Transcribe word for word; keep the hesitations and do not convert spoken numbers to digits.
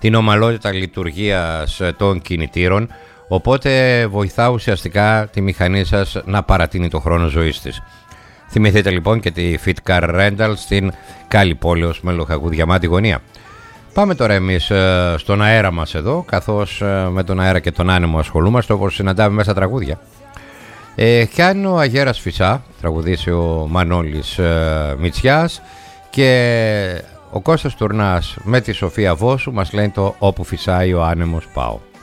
την ομαλότητα λειτουργίας των κινητήρων, οπότε βοηθά ουσιαστικά τη μηχανή σας να παρατείνει το χρόνο ζωής της. Θυμηθείτε λοιπόν και τη Fit Car Rental στην Κάλλη Πόλεως με Λοχαγού Διαμάτη γωνία. Πάμε τώρα εμείς στον αέρα μας εδώ, καθώς με τον αέρα και τον άνεμο ασχολούμαστε, όπως συναντάμε μέσα τραγούδια. Ε, κι αν ο αγέρας φυσά, τραγουδήσει ο Μανώλης ε, Μητσιάς, και ο Κώστας Τουρνάς με τη Σοφία Βόσου μας λένε το «Όπου φυσάει ο άνεμος πάω».